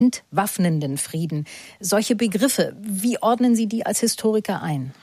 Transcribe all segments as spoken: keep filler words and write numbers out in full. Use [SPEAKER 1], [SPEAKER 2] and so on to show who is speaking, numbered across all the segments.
[SPEAKER 1] entwaffnenden Frieden. Solche Begriffe, wie ordnen Sie die als Historiker ein?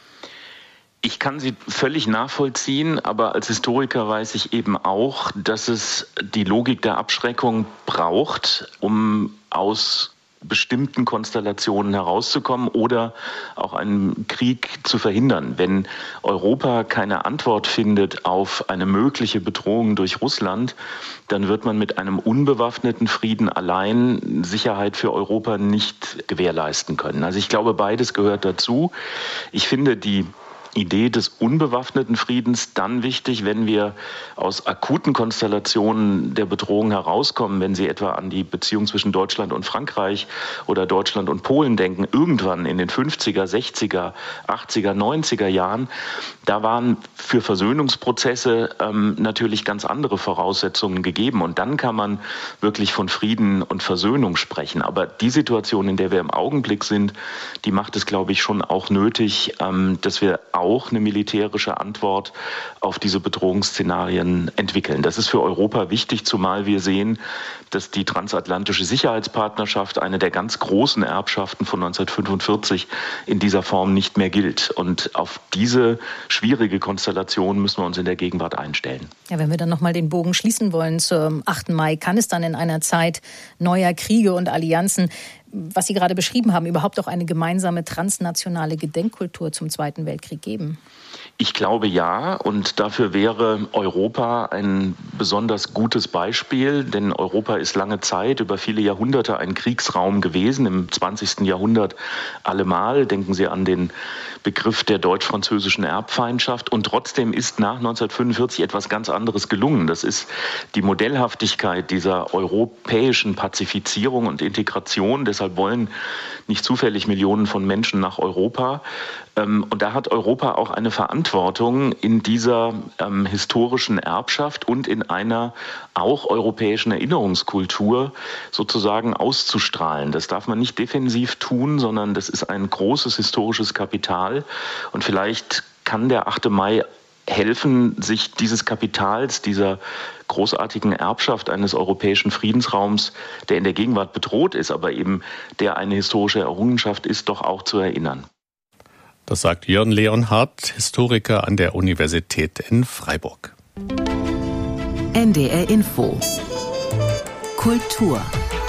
[SPEAKER 2] Ich kann sie völlig nachvollziehen, aber als Historiker weiß ich eben auch, dass es die Logik der Abschreckung braucht, um aus bestimmten Konstellationen herauszukommen oder auch einen Krieg zu verhindern. Wenn Europa keine Antwort findet auf eine mögliche Bedrohung durch Russland, dann wird man mit einem unbewaffneten Frieden allein Sicherheit für Europa nicht gewährleisten können. Also ich glaube, beides gehört dazu. Ich finde die Idee des unbewaffneten Friedens dann wichtig, wenn wir aus akuten Konstellationen der Bedrohung herauskommen, wenn Sie etwa an die Beziehung zwischen Deutschland und Frankreich oder Deutschland und Polen denken, irgendwann in den fünfziger, sechziger, achtziger, neunziger Jahren, da waren für Versöhnungsprozesse ähm, natürlich ganz andere Voraussetzungen gegeben und dann kann man wirklich von Frieden und Versöhnung sprechen. Aber die Situation, in der wir im Augenblick sind, die macht es, glaube ich, schon auch nötig, ähm, dass wir auch eine militärische Antwort auf diese Bedrohungsszenarien entwickeln. Das ist für Europa wichtig, zumal wir sehen, dass die transatlantische Sicherheitspartnerschaft, eine der ganz großen Erbschaften von neunzehnhundertfünfundvierzig, in dieser Form nicht mehr gilt. Und auf diese schwierige Konstellation müssen wir uns in der Gegenwart einstellen.
[SPEAKER 1] Ja, wenn wir dann nochmal den Bogen schließen wollen zum achten Mai, kann es dann in einer Zeit neuer Kriege und Allianzen, was Sie gerade beschrieben haben, überhaupt auch eine gemeinsame transnationale Gedenkkultur zum Zweiten Weltkrieg geben?
[SPEAKER 2] Ich glaube ja, und dafür wäre Europa ein besonders gutes Beispiel, denn Europa ist lange Zeit, über viele Jahrhunderte ein Kriegsraum gewesen, im zwanzigsten Jahrhundert allemal. Denken Sie an den Begriff der deutsch-französischen Erbfeindschaft. Und trotzdem ist nach neunzehnhundertfünfundvierzig etwas ganz anderes gelungen. Das ist die Modellhaftigkeit dieser europäischen Pazifizierung und Integration. Deshalb wollen nicht zufällig Millionen von Menschen nach Europa. Und da hat Europa auch eine Verantwortung in dieser ähm, historischen Erbschaft und in einer auch europäischen Erinnerungskultur sozusagen auszustrahlen. Das darf man nicht defensiv tun, sondern das ist ein großes historisches Kapital. Und vielleicht kann der achte Mai helfen, sich dieses Kapitals, dieser großartigen Erbschaft eines europäischen Friedensraums, der in der Gegenwart bedroht ist, aber eben der eine historische Errungenschaft ist, doch auch zu erinnern.
[SPEAKER 3] Das sagt Jörn Leonhardt, Historiker an der Universität in Freiburg.
[SPEAKER 4] N D R Info Kultur.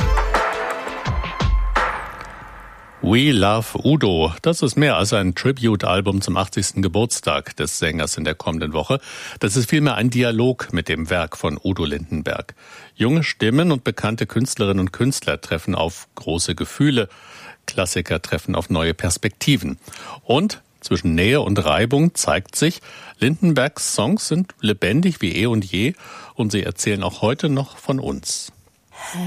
[SPEAKER 3] We Love Udo. Das ist mehr als ein Tribute-Album zum achtzigsten Geburtstag des Sängers in der kommenden Woche. Das ist vielmehr ein Dialog mit dem Werk von Udo Lindenberg. Junge Stimmen und bekannte Künstlerinnen und Künstler treffen auf große Gefühle. Klassiker treffen auf neue Perspektiven. Und zwischen Nähe und Reibung zeigt sich, Lindenbergs Songs sind lebendig wie eh und je und sie erzählen auch heute noch von uns.